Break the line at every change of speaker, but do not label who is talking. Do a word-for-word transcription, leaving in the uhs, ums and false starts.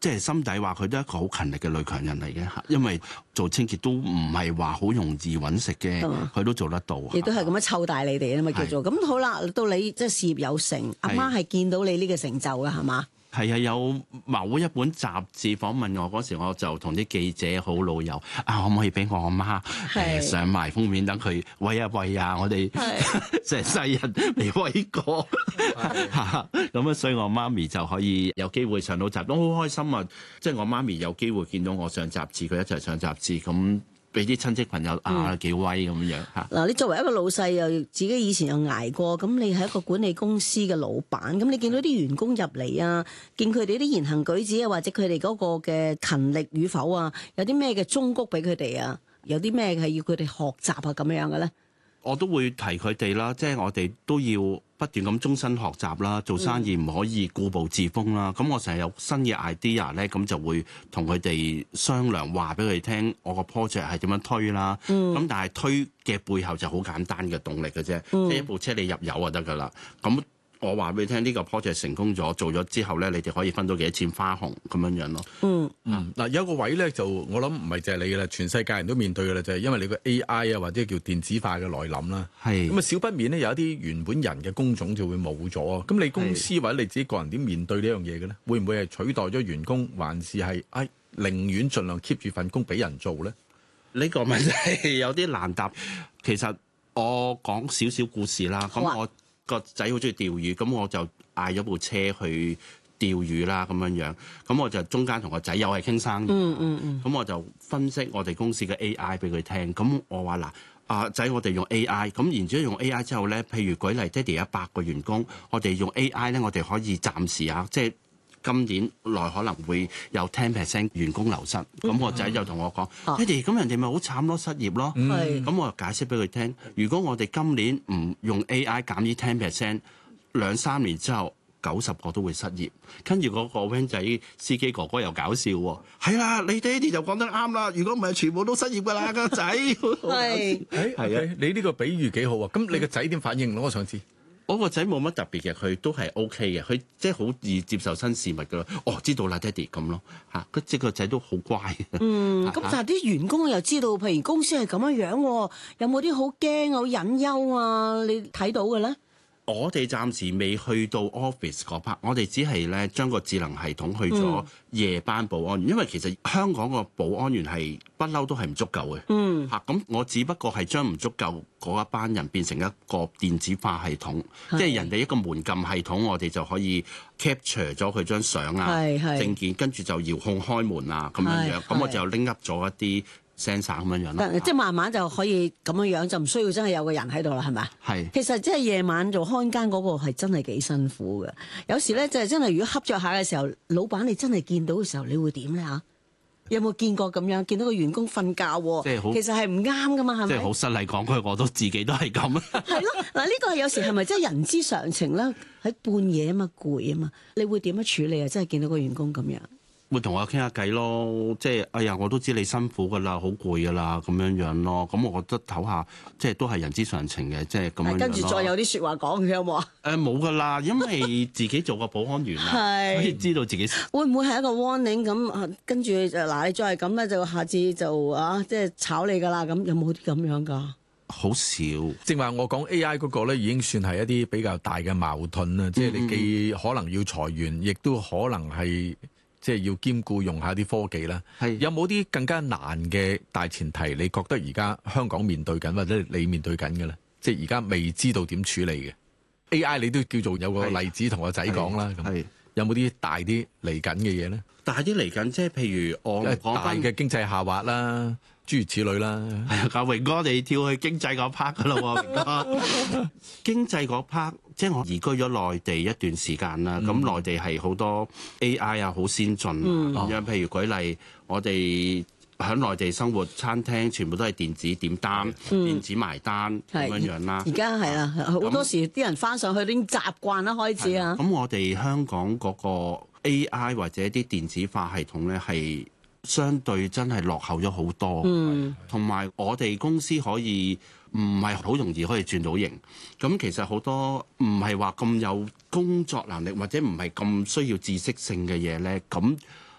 即係心底話佢都係一個好勤力嘅女強人嚟嘅嚇，因為做清潔都唔係話好容易揾食嘅，佢、嗯、都做得到。
亦都係咁樣湊大你哋啊嘛，叫做咁好啦。到你即係事業有成，阿媽係見到你呢個成就嘅係嘛？
係啊，有某一本雜誌訪問我嗰時，我就同啲記者好老友啊，可唔可以俾我阿媽誒上埋封面，等佢喂啊喂啊，我哋成世人未喂過嚇，咁啊，所以我媽咪就可以有機會上到雜誌，都好開心啊！即係我媽咪有機會見到我上雜誌，佢一齊上雜誌咁。俾啲親戚朋友啊幾威咁樣嚇！嗱、
嗯，你作為一個老細，又自己以前又捱過，咁你係一個管理公司嘅老闆，咁你見到啲員工入嚟啊，見佢哋啲言行舉止啊，或者佢哋嗰個嘅勤力與否啊，有啲咩嘅忠告俾佢哋啊？有啲咩係要佢哋學習啊咁樣嘅咧？
我都會提佢哋啦，即係我哋都要不斷咁終身學習啦，做生意唔可以固步自封啦。咁、嗯、我成日有新嘅 idea 咧，咁就會同佢哋商量，話俾佢哋聽，我個 project 係點樣推啦。咁、嗯、但係推嘅背後就好簡單嘅動力嘅啫，嗯、即係一部車你入油就得㗎啦。咁我話俾你聽，呢、這個 project 成功咗，做咗之後咧，你哋可以分到幾多錢花紅咁樣樣咯。
嗯
嗯，嗱有一個位咧，就我諗唔係淨係你嘅啦，全世界人都面對嘅啦，就係、是、因為你個 A I 啊或者叫電子化嘅來臨啦。係咁啊，少不免咧有一啲原本人嘅工種就會冇咗。咁你公司或者你自己個人點面對呢樣嘢嘅咧？會唔會係取代咗員工，還是係誒寧願盡量 keep 住份工俾人做咧？
呢個問題有啲難答。其實我講少少故事啦。咁我個仔好中意釣魚，咁我就嗌咗部車去釣魚啦，咁樣樣。咁我就中間同個仔又係傾生意。嗯嗯嗯。咁我就分析我哋公司嘅 A I 俾佢聽。咁我話嗱，啊仔，我哋用 A I。咁然之後用 A I 之後咧，譬如舉例，爹哋一百個員工，我哋用 A I 咧，我哋可以暫時啊，即係今年內可能會有 ten percent 員工流失。咁、嗯、我仔就同我講：爹哋，咁人哋咪好慘咯，失業咯。咁、嗯、我就解釋俾佢聽，如果我哋今年唔用 A I 減呢 ten percent，兩三年之後九十個都會失業。跟住嗰個 van 仔司機哥哥又搞笑喎，係啦，你爹哋就講得啱啦。如果唔係，全部都失業㗎啦，個仔。係，
係啊，你呢個比喻幾好啊！咁你個仔點反應咯？我想知。
我個仔冇乜特別嘅，佢都係 O K 嘅，佢即係好易接受新事物噶咯。哦，知道啦，爹哋咁咯嚇，佢即係個仔都好乖。
嗯，咁但係啲員工又知道，譬如公司係咁樣樣，有冇啲好驚、好隱憂啊？你睇到嘅咧？
我哋暫時未去到 office 嗰 part，我哋只係咧將個智能系統去咗夜班保安員，嗯、因為其實香港個保安員係不嬲都係唔足夠嘅。嗯，嚇咁我只不過係將唔足夠嗰一班人變成一個電子化系統，即係人哋一個門禁系統，我哋就可以 capture 咗佢張相啊、證件，跟住就遙控開門啊咁樣樣，咁我就拎 up 咗一啲sensor 咁樣樣咯，
即係慢慢就可以咁樣樣，就唔需要真係有個人喺度啦，係咪？係。其實即係夜晚做看更嗰個係真係幾辛苦嘅。有時咧就係真係如果恰着下嘅時候，老闆你真係見到嘅時候，你會點咧嚇？有冇見過咁樣？見到個員工瞓覺，即係好，其實係唔啱噶嘛，係咪？
即係好失禮講句，我都自己都係咁。
係咯，嗱呢個係有時係咪真係人之常情啦？喺半夜啊嘛，攰啊嘛，你會點樣處理啊？真係見到個員工咁樣。
會同我傾下偈咯，即係哎呀，我都知你辛苦噶啦，好攰噶啦，咁樣樣咯。咁我覺得唞下，即係都係人之常情嘅，即係咁樣樣。跟住
再有啲説話講，佢有冇啊？
誒冇噶啦，因為自己做過保安員啦，所以知道自己
會唔會係一個 warning 咁？跟住就嗱，你再係咁咧，就下次就啊，即係炒你噶啦。咁有冇啲咁樣㗎？
好少。
正話我講 A I 嗰個咧，已經算係一啲比較大嘅矛盾啦。嗯、即係你既可能要裁員，亦都可能係。即係要兼顧用下啲科技啦，係有冇啲更加難嘅大前提？你覺得而家香港面對緊或者你面對緊嘅咧？即係而家未知道點處理嘅 A I， 你都叫做有個例子同個仔講啦。咁有冇啲大啲嚟緊嘅嘢咧？
大啲嚟緊，即係譬如我
大嘅經濟下滑啦，諸如此類啦。
係啊，阿榮哥，你跳去經濟嗰 part 噶啦喎，榮哥。經濟嗰 part， 即係我移居咗內地一段時間啦。咁、嗯、內地係好多 A I 啊，好先進咁樣。嗯、譬如舉例，我哋喺內地生活，餐廳全部都係電子點單、嗯、電子埋單咁樣樣啦。
而家係啦，好多時啲人翻上去都已經習慣啦，開始啊。
咁我哋香港嗰個 A I 或者啲電子化系統咧，係相對真係落後咗好多。嗯，同埋我哋公司可以唔係好容易可以轉到型。咁其實好多唔係話咁有工作能力或者唔係咁需要知識性嘅嘢咧，咁